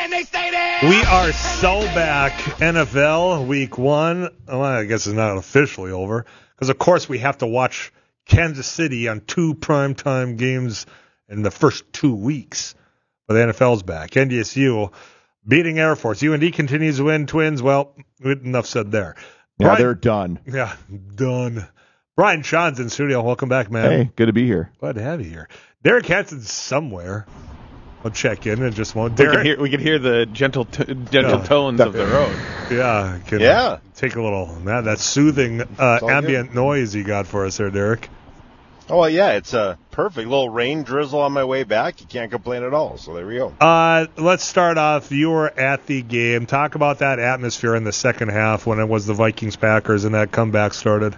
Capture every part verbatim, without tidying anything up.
They stayed in. We are so back. N F L week one. Well, I guess it's not officially over because, of course, we have to watch Kansas City on two primetime games in the first two weeks. But the N F L's back. N D S U beating Air Force. U N D continues to win. Twins, well, enough said there. Yeah, Brian, they're done. Yeah, done. Brian Sean's in studio. Welcome back, man. Hey, good to be here. Glad to have you here. Derek Hanson's somewhere. I'll check in in just a moment. We Derek, can hear we can hear the gentle t- gentle Yeah. tones of the road. yeah, can Yeah. take a little that that soothing uh, all ambient noise you got for us there, Derek. Oh, well, yeah, it's a perfect little rain drizzle on my way back. You can't complain at all, so there we go. Uh, let's start off. You were at the game. Talk about that atmosphere in the second half when it was the Vikings-Packers and that comeback started.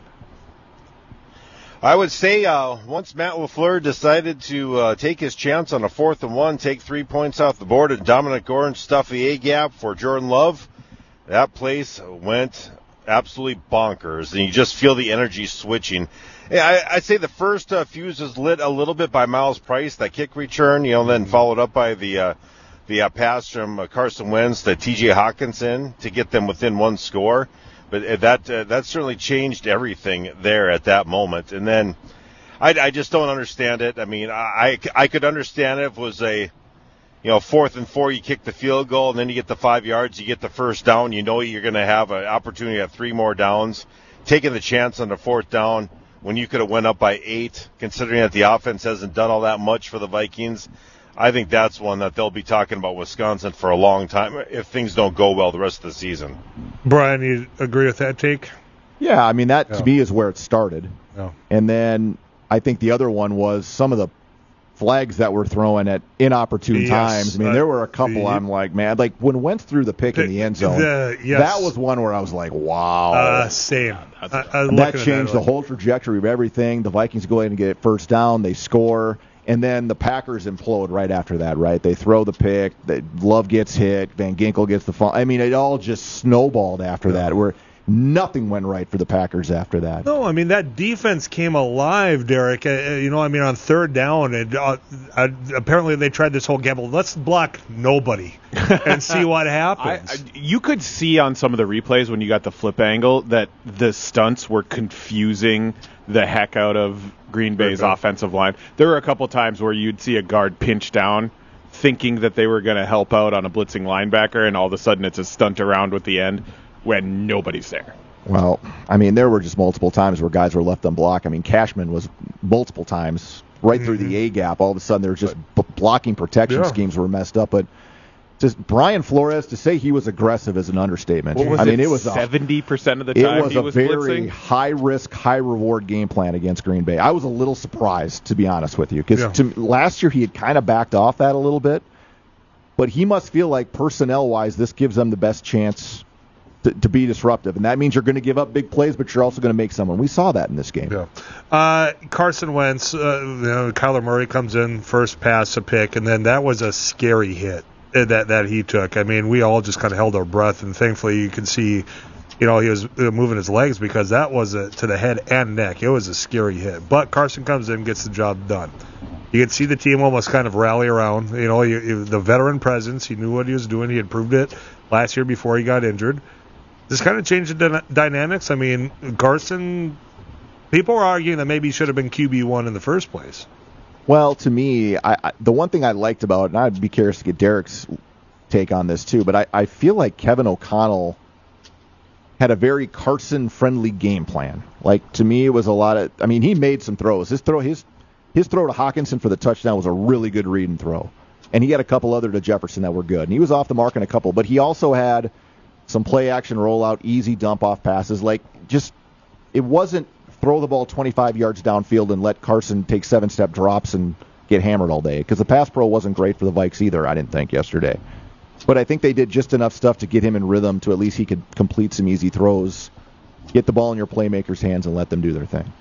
I would say uh, once Matt LaFleur decided to uh, take his chance on a fourth and one, take three points off the board, and Dominic Orange stuff the A-gap for Jordan Love, that place went absolutely bonkers, and you just feel the energy switching. Yeah, I, I'd say the first uh, fuse was lit a little bit by Miles Price, that kick return, you know, then followed up by the uh, the uh, pass from uh, Carson Wentz to T J Hawkinson to get them within one score. But that uh, that certainly changed everything there at that moment. And then I, I just don't understand it. I mean, I, I could understand it if it was a, you know, fourth and four, you kick the field goal, and then you get the five yards, you get the first down. You know you're going to have an opportunity to have three more downs. Taking the chance on the fourth down when you could have went up by eight, considering that the offense hasn't done all that much for the Vikings, I think that's one that they'll be talking about Wisconsin for a long time if things don't go well the rest of the season. Brian, you agree with that take? Yeah, I mean, that Yeah. to me is where it started. No. And then I think the other one was some of the flags that were thrown at inopportune Yes, times. I mean, uh, there were a couple the- I'm like, man, like when Wentz threw the pick in the end zone, The- yes. that was one where I was like, wow. Uh, same. that's- I, I was And looking that at changed that the whole trajectory of everything. The Vikings go ahead and get first down. They score. And then the Packers implode right after that, right? They throw the pick. The, Love gets hit. Van Ginkel gets the fall. I mean, it all just snowballed after that, where nothing went right for the Packers after that. No, I mean, that defense came alive, Derek. Uh, you know, I mean, on third down, and uh, uh, apparently they tried this whole gamble. Let's block nobody and see what I, happens. I, you could see on some of the replays when you got the flip angle that the stunts were confusing the heck out of Green Bay's Okay. offensive line. There were a couple times where you'd see a guard pinch down thinking that they were going to help out on a blitzing linebacker, and all of a sudden it's a stunt around with the end when nobody's there. Well, I mean, there were just multiple times where guys were left unblocked. I mean, Cashman was multiple times right through the A gap. All of a sudden, there was just b- blocking protection Yeah. schemes were messed up. But just Brian Flores, to say he was aggressive is an understatement. What was I mean, it, it was a, seventy percent of the it time was he a was very blitzing? high-risk, high-reward game plan against Green Bay. I was a little surprised, to be honest with you, because Yeah. last year he had kind of backed off that a little bit. But he must feel like personnel-wise, this gives them the best chance to, to be disruptive. And that means you're going to give up big plays, but you're also going to make some. And we saw that in this game. Yeah. Uh, Carson Wentz, uh, you know, Kyler Murray comes in, first pass, a pick, and then that was a scary hit that that he took. I mean, we all just kind of held our breath, and thankfully you can see, you know, he was moving his legs because that was a, to the head and neck. It was a scary hit. But Carson comes in, gets the job done. You could see the team almost kind of rally around. You know, you, you, the veteran presence. He knew what he was doing. He had proved it last year before he got injured. This kind of changed the dy- dynamics. I mean, Carson, people were arguing that maybe he should have been Q B one in the first place. Well, to me, I, I, the one thing I liked about it, and I'd be curious to get Derek's take on this too, but I, I feel like Kevin O'Connell had a very Carson-friendly game plan. Like, to me, it was a lot of, I mean, he made some throws. His throw, his his throw to Hawkinson for the touchdown was a really good read and throw. And he had a couple other to Jefferson that were good. And he was off the mark in a couple, but he also had some play-action rollout, easy dump-off passes. Like, just, it wasn't throw the ball twenty-five yards downfield and let Carson take seven-step drops and get hammered all day. Because the pass pro wasn't great for the Vikes either, I didn't think, yesterday. But I think they did just enough stuff to get him in rhythm to at least he could complete some easy throws, get the ball in your playmakers' hands, and let them do their thing.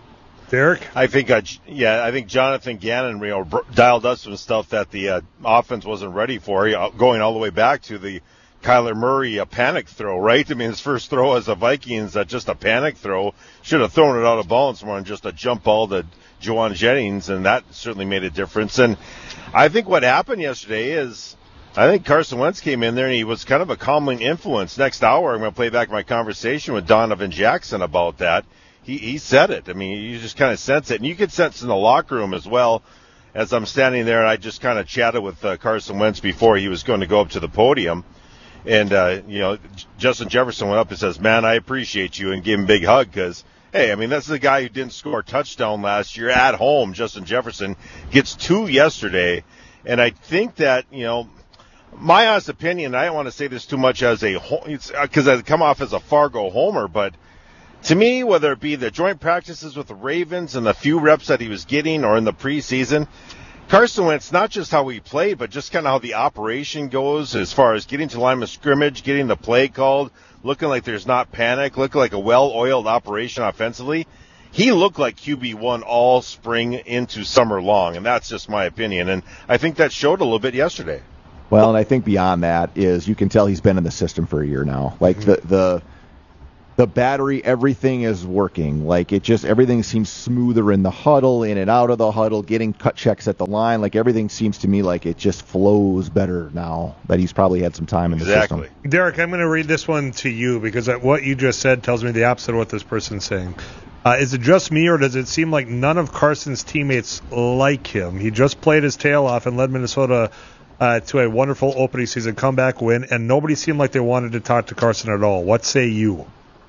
Derek? I think, uh, yeah, I think Jonathan Gannon, you know, br- dialed up some stuff that the uh, offense wasn't ready for, you know, going all the way back to the Kyler Murray a panic throw, right? I mean, his first throw as a Vikings, uh, just a panic throw. Should have thrown it out of bounds more than just a jump ball to Juwan Jennings, and that certainly made a difference. And I think what happened yesterday is I think Carson Wentz came in there and he was kind of a calming influence. Next hour, I'm going to play back my conversation with Donovan Jackson about that. He he said it. I mean, you just kind of sense it. And you could sense in the locker room as well. As I'm standing there, and I just kind of chatted with uh, Carson Wentz before he was going to go up to the podium. And, uh, you know, Justin Jefferson went up and says, man, I appreciate you, and gave him a big hug because, hey, I mean, that's the guy who didn't score a touchdown last year at home. Justin Jefferson gets two yesterday. And I think that, you know, my honest opinion, I don't want to say this too much as a because I come off as a Fargo homer, but to me, whether it be the joint practices with the Ravens and the few reps that he was getting or in the preseason, Carson Wentz, not just how he played, but just kind of how the operation goes as far as getting to the line of scrimmage, getting the play called, looking like there's not panic, looking like a well-oiled operation offensively. He looked like Q B one all spring into summer long, and that's just my opinion. And I think that showed a little bit yesterday. Well, and I think beyond that is you can tell he's been in the system for a year now. Like mm-hmm. the the the battery, everything is working. Like it just everything seems smoother in the huddle, in and out of the huddle, getting cut checks at the line. Like everything seems to me like it just flows better now that he's probably had some time in the exactly. system. Derek, I'm going to read this one to you because what you just said tells me the opposite of what this person's saying. Uh, is it just me, or does it seem like none of Carson's teammates like him? He just played his tail off and led Minnesota Uh, to a wonderful opening season comeback win, and nobody seemed like they wanted to talk to Carson at all. What say you?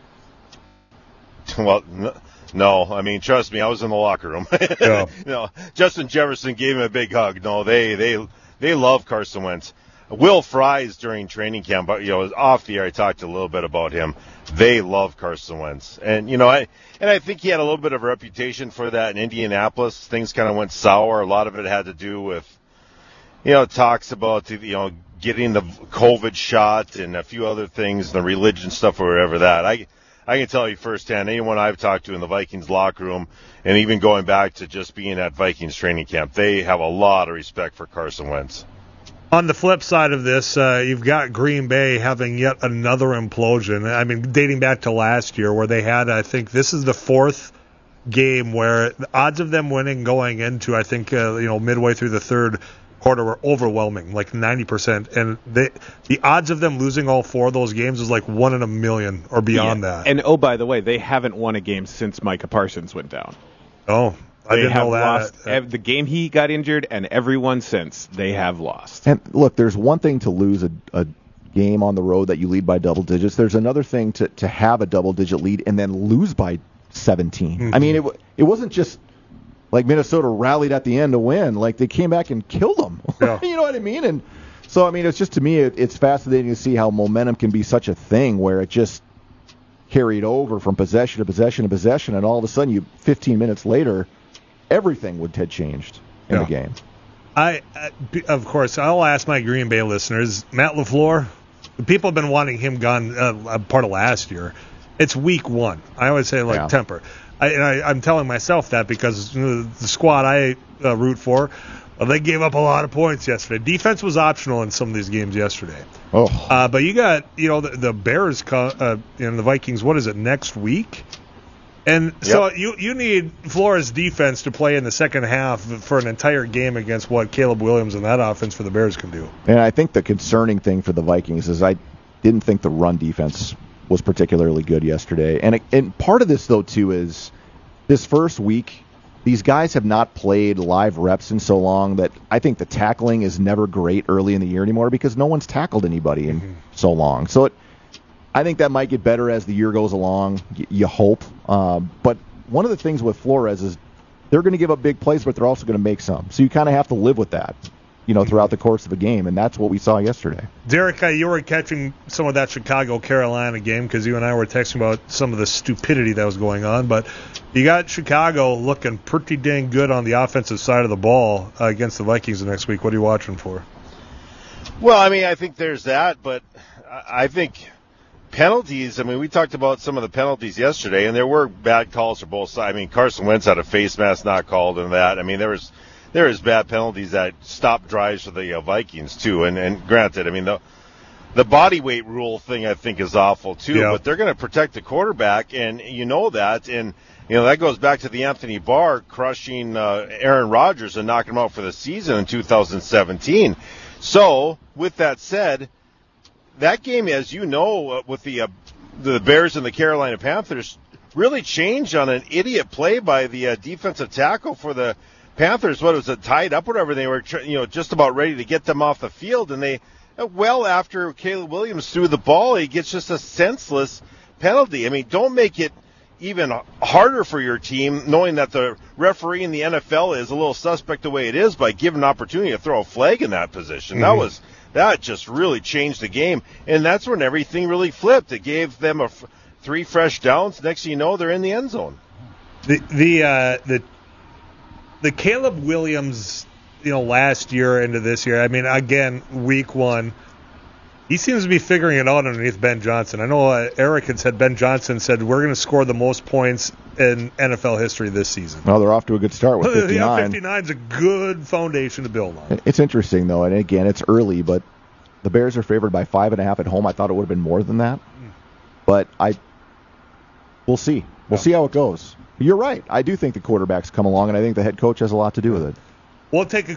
Well, no. I mean, trust me, I was in the locker room. Yeah. You know, Justin Jefferson gave him a big hug. No, they they they love Carson Wentz. Will Fries during training camp, you know, off the air, I talked a little bit about him. They love Carson Wentz, and you know, I and I think he had a little bit of a reputation for that in Indianapolis. Things kind of went sour. A lot of it had to do with, you know, talks about, you know, getting the COVID shot and a few other things, the religion stuff or whatever that. I, I can tell you firsthand, anyone I've talked to in the Vikings locker room, and even going back to just being at Vikings training camp, they have a lot of respect for Carson Wentz. On the flip side of this, uh, you've got Green Bay having yet another implosion. I mean, dating back to last year where they had, I think this is the fourth game where the odds of them winning going into, I think, uh, you know, midway through the third quarter were overwhelming, like ninety percent, and they, the odds of them losing all four of those games is like one in a million or beyond yeah. that. And oh, by the way, they haven't won a game since Micah Parsons went down. Oh, I they didn't have know that. Lost ev- the game he got injured, and everyone since they have lost. And look, there's one thing to lose a, a game on the road that you lead by double digits. There's another thing to, to have a double digit lead and then lose by seventeen. Mm-hmm. I mean, it it wasn't just like Minnesota rallied at the end to win. Like, they came back and killed them. Yeah. You know what I mean? And so, I mean, it's just, to me, it, it's fascinating to see how momentum can be such a thing where it just carried over from possession to possession to possession, and all of a sudden, you fifteen minutes later, everything would have changed in yeah. the game. I, I, of course, I'll ask my Green Bay listeners, Matt LaFleur, people have been wanting him gone uh, part of last year. It's week one. I always say, like, yeah. temper. I, and I, I'm telling myself that because the squad I uh, root for, well, they gave up a lot of points yesterday. Defense was optional in some of these games yesterday. Oh, uh, but you got, you know, the, the Bears uh, and the Vikings. What is it, next week? And yep. so you you need Flores' defense to play in the second half for an entire game against what Caleb Williams and that offense for the Bears can do. And I think the concerning thing for the Vikings is I didn't think the run defense was particularly good yesterday. And it, and part of this, though, too, is this first week, these guys have not played live reps in so long that I think the tackling is never great early in the year anymore because no one's tackled anybody in mm-hmm. so long. So it, I think that might get better as the year goes along, y- you hope. Um, but one of the things with Flores is they're going to give up big plays, but they're also going to make some. So you kind of have to live with that, you know, throughout the course of a game, and that's what we saw yesterday. Derek, uh, you were catching some of that Chicago-Carolina game because you and I were texting about some of the stupidity that was going on, but you got Chicago looking pretty dang good on the offensive side of the ball uh, against the Vikings next week. What are you watching for? Well, I mean, I think there's that, but I think penalties, I mean, we talked about some of the penalties yesterday, and there were bad calls for both sides. I mean, Carson Wentz had a face mask not called and that. I mean, there was there is bad penalties that stopped drives for the uh, Vikings, too. And, and granted, I mean, the the body weight rule thing, I think, is awful, too. Yeah. But they're going to protect the quarterback, and you know that. And, you know, that goes back to the Anthony Barr crushing uh, Aaron Rodgers and knocking him out for the season in two thousand seventeen. So, with that said, that game, as you know, uh, with the uh, the Bears and the Carolina Panthers, really changed on an idiot play by the uh, defensive tackle for the Panthers. What was it, tied up, whatever? They were, you know, just about ready to get them off the field, and they, well, after Caleb Williams threw the ball, he gets just a senseless penalty. I mean, don't make it even harder for your team, knowing that the referee in the N F L is a little suspect the way it is, by giving an opportunity to throw a flag in that position. Mm-hmm. That was that just really changed the game, and that's when everything really flipped. It gave them a f- three fresh downs. Next thing you know, they're in the end zone. The the uh, the the Caleb Williams, you know, last year into this year. I mean, again, week one. He seems to be figuring it out underneath Ben Johnson. I know uh, Eric had said Ben Johnson said we're going to score the most points in N F L history this season. Well, they're off to a good start with fifty-nine. Yeah, fifty-nine is a good foundation to build on. It's interesting, though, and again, it's early, but the Bears are favored by five and a half at home. I thought it would have been more than that, but I we'll see. We'll yeah. see how it goes. You're right. I do think the quarterbacks come along, and I think the head coach has a lot to do with it. We'll take a